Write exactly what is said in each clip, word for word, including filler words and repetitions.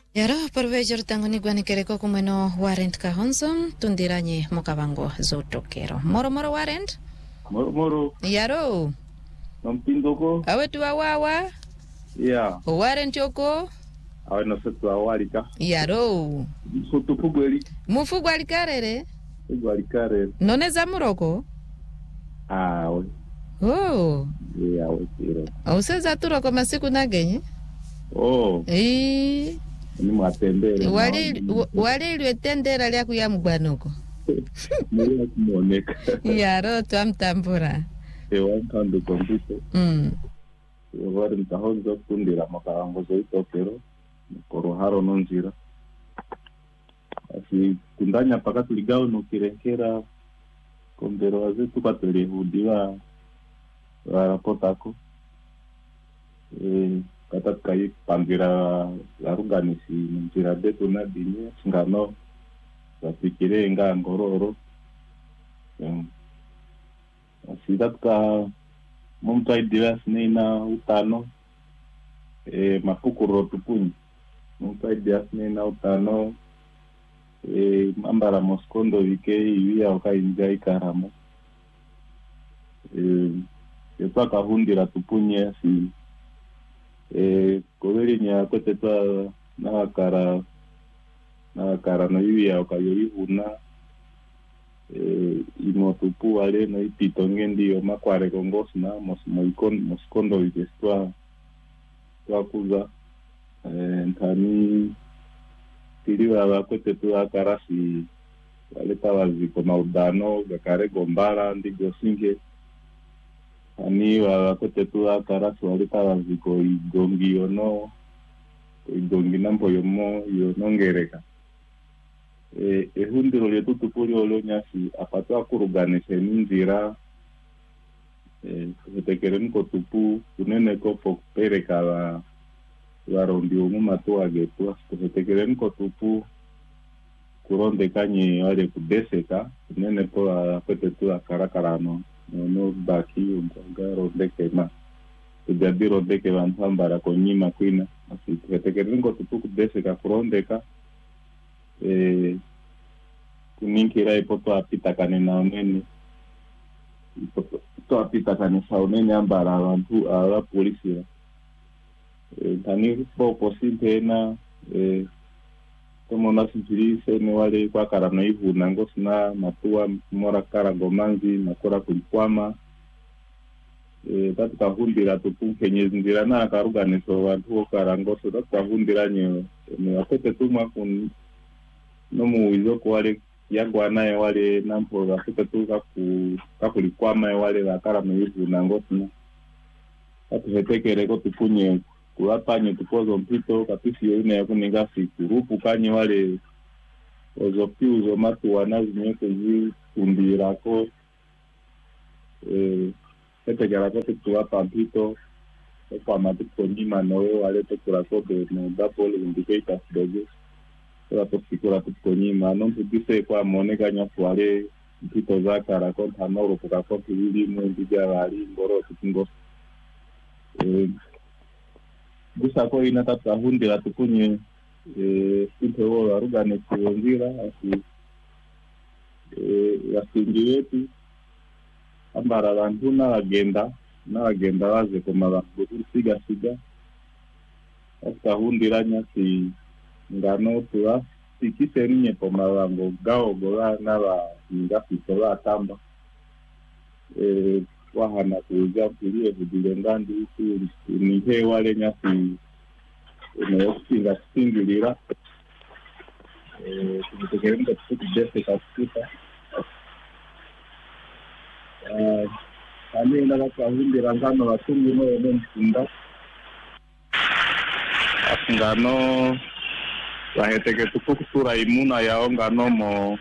Yaro porvejer tangoni gwani kereko kumeno warrant kahonsom tundiranye mokavango zotokero. Moro moro warrant? Moro moro. Yaro. Nampindoko. Awe tuwa wawa? Yeah. Warrant yoko? Awe no setu awalika. Yaro. Soto fugweli. Mufugu alikarere? Fugu alikarere. None za muroko? Ah, we. Oh. Yeah, we tiro. Auseza turoko masiku nagenye? Oh. Eh. Ni mwatembele. Wali wali lwetendera lya kuya mugwanuko. Mwe kumoneka. Yaro twamtambura. Ewa nkando kompito. Mm. Wari mtahonzo kundira makarango zoitokero. Koroharo nonjira. Asi kundanya pakati ligao nukirenkera kombero wazetu patele hudiwa warapotako. Eh kata kai pambira laruganisi njira betu na dinye ngano bafikire nga ngororo um, asidatka mumtu aidiwa sinina utano e mapukuro tupunyi mumtu aidiwa sinina utano e mambara moskondo wike iwia wakainja ikaramo e yepaka hundira tupunye si eh koveri nya kotetwa na kara na kara no yia okayoyuna eh imotupu wale no ipito ngendi yo makware kongosna mosmoikon moskondo ikestwa twakuza eh ntani tiliwa bakotetwa karasi wale tawaziko maudano gakare gombara ndigo singe ani wakotetwa karasi walita waziko igongi yono igongi nampo yomo yonongereka e ehundiro lyetu tupuri olonyasi apatwa kuruganise ninzira e kutekereni ko tupu kunene ko pokpereka la warondi omu matoa getu kutekereni ko tupu kuronde kanye wale kudeseka kunene po akotetwa karakarano no baki unga rodeke ma jadi rodeke vantambara konyima kwina asi tekerengo tupuku deseka kurondeka eh kuninkira ipoto apita kanena onene ipoto to apita kanesa onene ambara abantu ala polisi eh tani po posinte na eh como nós utilizamos no wale kwa karana ivu nango sina matua mora kara gomanzi makora kulikwama e tatu kahundira tupunke nyezingira na karuganiso wantu karango so tatu kahundira nyo ni akote tuma kun no muizo ko wale yagwa naye wale nampo akote tuka ku kakulikwama wale la kara ivu nango sina tatu hetekere ko tupunye kuwapanye tukozo mpito kapisi yone yakuninga sikurupu kanye wale ozopiuzo matu wanazinyoke zi kundirako eh sete garakote tuwapa mpito kwa matuko nima noe wale tekurako de no dapole indicator doge kwa tosikura tuko nima non tudise kwa moneka nyafu wale mpito za karako tanoro pokako kili mwendija wali ngoro tukingo eh gusa ko inatata hundira tukunye eh into arugane kuongira asi eh yasingi yetu ambara abantu n'abagenda n'abagenda baze kumara gusiga siga asa hundira nyasi ngano tuwa sikise ninye pomarango gao gola naba ngafito batamba eh wahana kuja kulie kudilengandi ni he wale nyasi ne okinga singilira eh tutekereza tutidese kasita eh ani na kahundira ngano batungi no n'inda ngano waheteke tukutura imuna yao ngano mo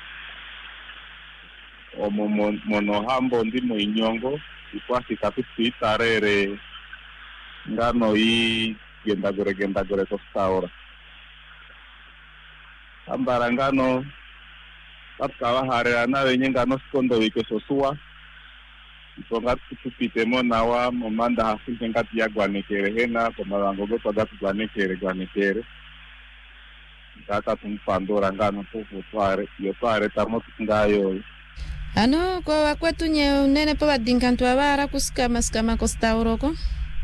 omo mono hambo ndimo inyongo ikwasi kapisi tarere ngano i genda gore genda gore kostaora ambara ngano atkawa hare ana wenye ngano skondo wike sosua tonga tupite mona wa momanda hafi ngati ya gwanekere hena kwa malango goto gatu gwanekere gwanekere ngaka tumpandora ngano tufu tware yo tware tamo ngayo ano kwa wakwetu nye unene pa badinkantu abara kusikama sikama kostauroko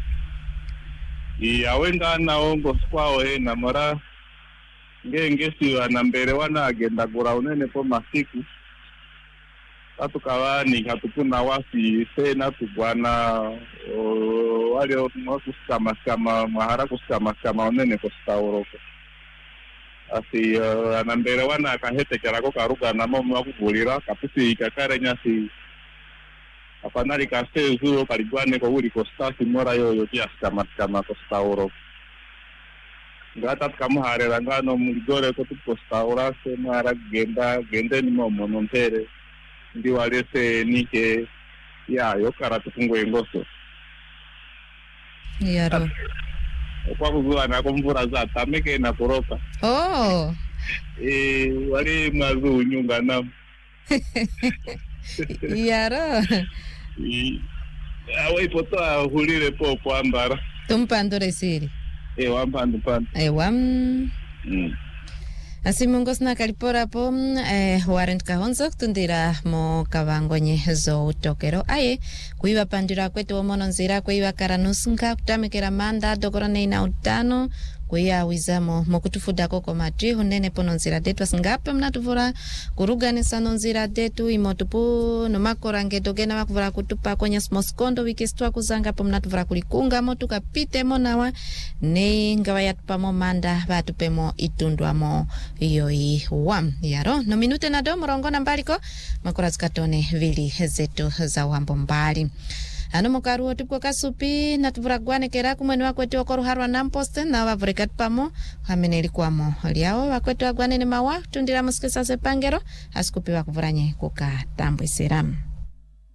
iya wenga na ongo kwao e na mora ngenge siwa na mbere wana agenda gura unene po masiku tatu kawani hatukuna wasi sena tugwana wale kusikama sikama mahara kusikama sikama unene kostauroko asi uh, anambere wana akahete kerako karuga namo mwakuvulira kapusi kakarenya si apanari kastezu karigwane ko uri kostasi mora yoyo tia skama skama kostauro ngata kamuharera ngano mugore ko tupostaura se mara genda gende ni momo montere ndi walese nike ya yo karatu kungwe ngoso yaro kwa kuzua na kumvura za tameke na koroka oh eh wale mazu nyunga na yaro i awe ipoto hulile popo ambara tumpandore siri eh wampandu pan eh wam mm. Asi mungos na kalipora po eh, Warrant Kahonzo tundira mo kabangonye zo tokero aye kuiba pandira kwetu omono nzira kuiba karanusunka kutamikira manda dogora neina utano kuia wizamo mokutufuda koko matri hunene pono nzira detu asingape mnatuvura kuruganisa no nzira detu imotupu no makorange dogena wakuvura kutupa kwenye smoskondo wikistua kuzanga po mnatuvura kulikunga motu kapite monawa ne ngawa yatupamo manda batupemo itundwamo yoi wam yaro no minute na do morongo na mbaliko makura zikatone vili zetu za wambo mbali ano mokaruo tupo kasupi na tuvuragwane kera kumweni wakwetu wakoru harwa namposte na wavurikat pamo hameneli kwamo liao wakwetu wagwane ni mawa tundira musikisa sepangero asikupi wakuvuranye kuka tambu isiram.